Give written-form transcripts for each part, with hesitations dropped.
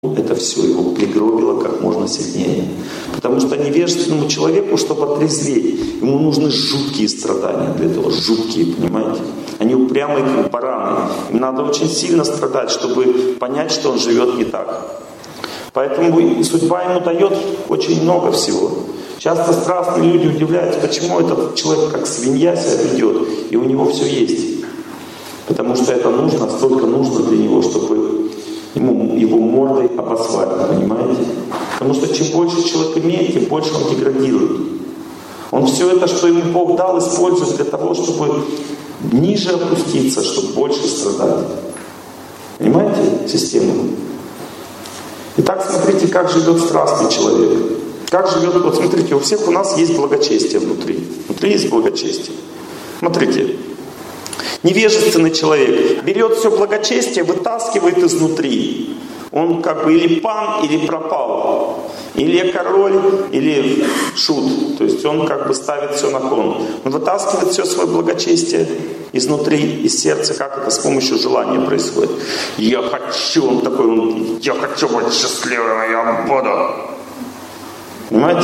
это все его пригробило как можно сильнее. Потому что невежественному человеку, чтобы отрезветь, ему нужны жуткие страдания для этого, жуткие, понимаете? Они упрямые, как бараны. Им надо очень сильно страдать, чтобы понять, что он живет не так. Поэтому судьба ему дает очень много всего. Часто страстные люди удивляются, почему этот человек как свинья себя ведет, и у него все есть. Потому что это нужно, столько нужно для него, чтобы его мордой обосвали, понимаете? Потому что чем больше человек имеет, тем больше он деградирует. Он все это, что ему Бог дал, использует для того, чтобы ниже опуститься, чтобы больше страдать. Понимаете систему? Итак, смотрите, как живет страстный человек. Как живет, вот смотрите, у всех у нас есть благочестие внутри. Внутри есть благочестие. Смотрите. Невежественный человек берет все благочестие, вытаскивает изнутри. Он как бы или пан, или пропал. Или король, или шут. То есть он как бы ставит все на кон. Он вытаскивает все свое благочестие изнутри, из сердца. Как это с помощью желания происходит? Я хочу, он такой, я хочу быть счастливым, я буду. Понимаете?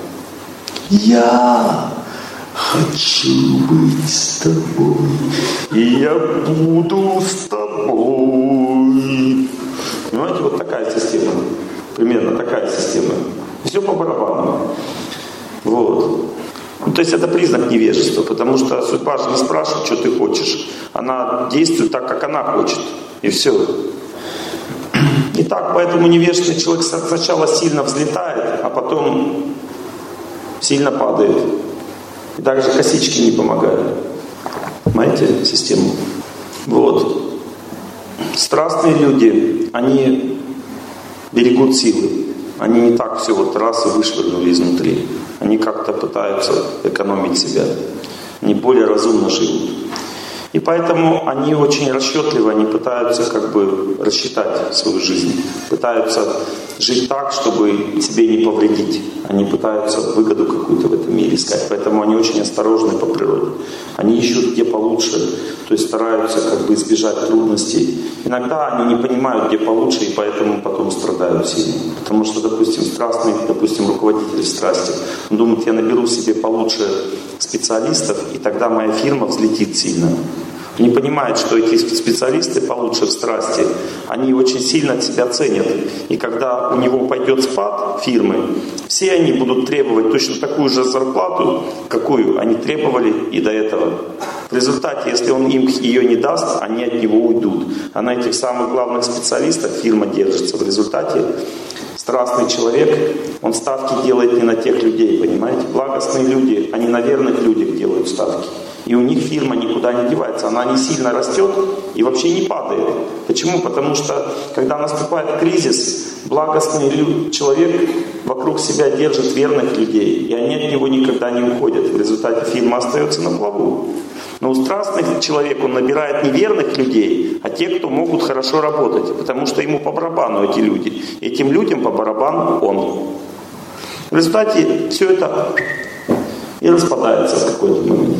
Я хочу быть с тобой, и я буду с тобой. Понимаете, вот такая система. Примерно такая система. Все по барабану. Вот. Ну, то есть это признак невежества, потому что судьба же не спрашивает, что ты хочешь. Она действует так, как она хочет. И все. Итак, поэтому невежественный человек сначала сильно взлетает, а потом сильно падает. И также косички не помогают. Понимаете систему? Вот. Страстные люди, они берегут силы. Они не так все вот раз и вышвырнули изнутри. Они как-то пытаются экономить себя. Они более разумно живут. И поэтому они очень расчетливо, они пытаются как бы рассчитать свою жизнь. Пытаются жить так, чтобы себе не повредить. Они пытаются выгоду какую-то в этом мире искать. Поэтому они очень осторожны по природе. Они ищут где получше, то есть стараются как бы избежать трудностей. Иногда они не понимают, где получше, и поэтому потом страдают сильно. Потому что, допустим, страстный, руководитель страсти, он думает, я наберу себе получше специалистов, и тогда моя фирма взлетит сильно. Не понимает, что эти специалисты получше в страсти, они очень сильно себя ценят. И когда у него пойдет спад фирмы, все они будут требовать точно такую же зарплату, какую они требовали и до этого. В результате, если он им ее не даст, они от него уйдут. А на этих самых главных специалистах фирма держится. В результате страстный человек, он ставки делает не на тех людей, понимаете? Благостные люди, они на верных людях делают ставки. И у них фирма никуда не девается. Она не сильно растет и вообще не падает. Почему? Потому что, когда наступает кризис, благостный человек вокруг себя держит верных людей. И они от него никогда не уходят. В результате фирма остается на плаву. Но у страстных человек, он набирает не верных людей, а те, кто могут хорошо работать. Потому что ему по барабану эти люди. Этим людям по барабану он. В результате все это и распадается в какой-то момент.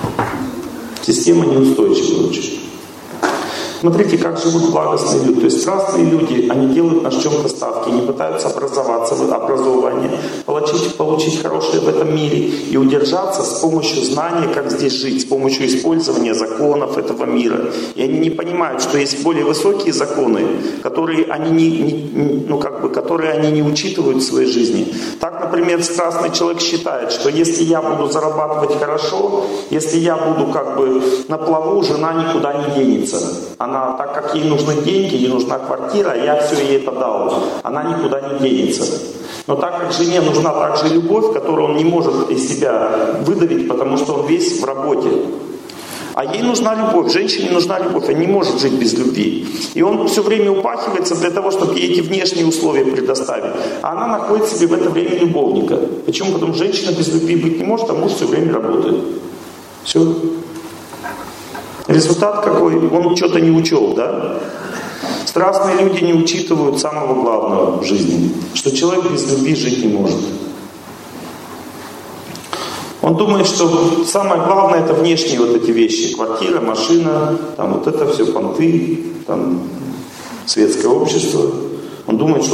Система неустойчивая очень. Смотрите, как живут благостные люди. То есть страстные люди, они делают на чем-то ставки, не пытаются образоваться в образовании, получить хорошее в этом мире и удержаться с помощью знания, как здесь жить, с помощью использования законов этого мира. И они не понимают, что есть более высокие законы, которые они которые они не учитывают в своей жизни. Так, например, страстный человек считает, что если я буду зарабатывать хорошо, если я буду как бы на плаву, жена никуда не денется. Она, так как ей нужны деньги, ей нужна квартира, я все ей это дал. Она никуда не денется. Но так как жене нужна также любовь, которую он не может из себя выдавить, потому что он весь в работе. А ей нужна любовь, женщине нужна любовь, она не может жить без любви. И он все время упахивается для того, чтобы ей эти внешние условия предоставить. А она находит себе в это время любовника. Почему? Потому что женщина без любви быть не может, а муж все время работает. Все. Результат какой? Он что-то не учел, да? Страстные люди не учитывают самого главного в жизни, что человек без любви жить не может. Он думает, что самое главное это внешние вот эти вещи. Квартира, машина, там вот это все понты, там светское общество. Он думает, что